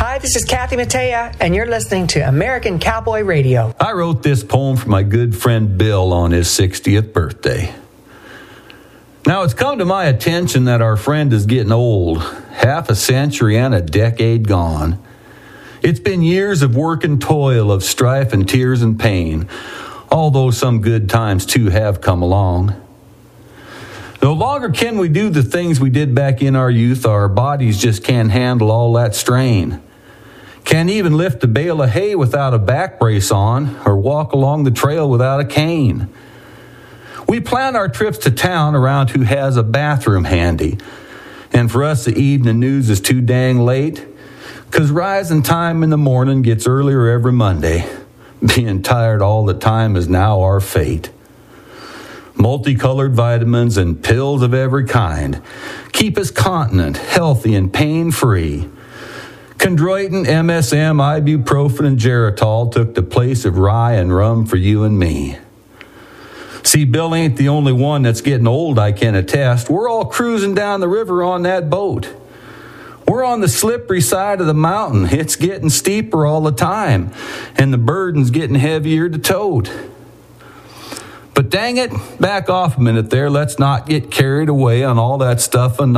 Hi, this is Kathy Mattea, and you're listening to American Cowboy Radio. I wrote this poem for my good friend Bill on his 60th birthday. Now, it's come to my attention that our friend is getting old, half a century and a decade gone. It's been years of work and toil, of strife and tears and pain, although some good times too have come along. No longer can we do the things we did back in our youth. Our bodies just can't handle all that strain. Can't even lift a bale of hay without a back brace on, or walk along the trail without a cane. We plan our trips to town around who has a bathroom handy. And for us, the evening news is too dang late, 'cause rising time in the morning gets earlier every Monday. Being tired all the time is now our fate. Multicolored vitamins and pills of every kind keep us continent, healthy, and pain-free. Chondroitin, MSM, ibuprofen, and Geritol took the place of rye and rum for you and me. See, Bill ain't the only one that's getting old, I can attest. We're all cruising down the river on that boat. We're on the slippery side of the mountain. It's getting steeper all the time, and the burden's getting heavier to tote. But dang it, back off a minute there. Let's not get carried away on all that stuff and